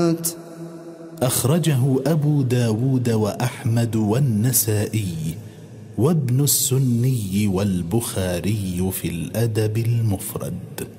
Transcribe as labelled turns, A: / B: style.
A: أخرجه أبو داود وأحمد والنسائي وابن السني والبخاري في الأدب المفرد.